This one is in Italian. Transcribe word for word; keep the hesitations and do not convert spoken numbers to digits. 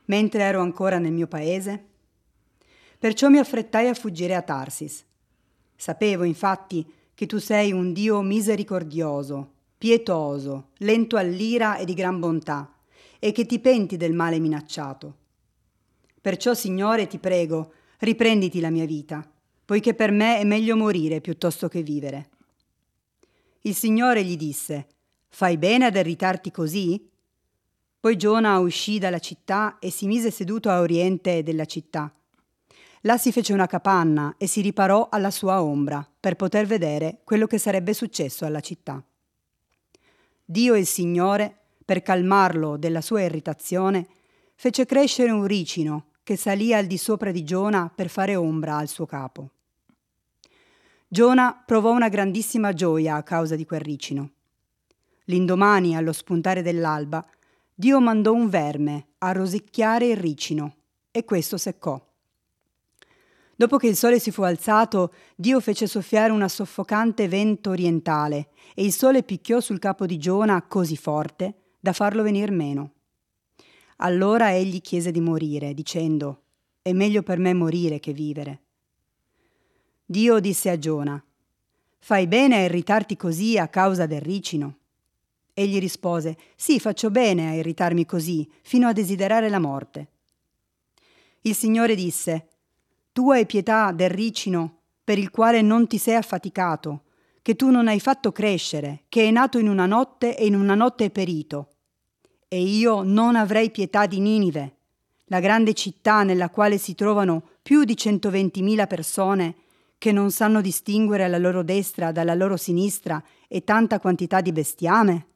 mentre ero ancora nel mio paese? Perciò mi affrettai a fuggire a Tarsis. Sapevo, infatti, che tu sei un Dio misericordioso, pietoso, lento all'ira e di gran bontà, e che ti penti del male minacciato. Perciò, Signore, ti prego, riprenditi la mia vita, poiché per me è meglio morire piuttosto che vivere. Il Signore gli disse: Fai bene ad irritarti così? Poi Giona uscì dalla città e si mise seduto a oriente della città. Là si fece una capanna e si riparò alla sua ombra per poter vedere quello che sarebbe successo alla città. Dio il Signore, per calmarlo della sua irritazione, fece crescere un ricino che salì al di sopra di Giona per fare ombra al suo capo. Giona provò una grandissima gioia a causa di quel ricino. L'indomani, allo spuntare dell'alba, Dio mandò un verme a rosicchiare il ricino e questo seccò. Dopo che il sole si fu alzato, Dio fece soffiare un soffocante vento orientale e il sole picchiò sul capo di Giona così forte da farlo venir meno. Allora egli chiese di morire, dicendo: «È meglio per me morire che vivere». Dio disse a Giona: «Fai bene a irritarti così a causa del ricino». Egli rispose: «Sì, faccio bene a irritarmi così, fino a desiderare la morte». Il Signore disse: «Tu hai pietà del ricino per il quale non ti sei affaticato, che tu non hai fatto crescere, che è nato in una notte e in una notte è perito. E io non avrei pietà di Ninive, la grande città nella quale si trovano più di centoventimila persone che non sanno distinguere la loro destra dalla loro sinistra e tanta quantità di bestiame?»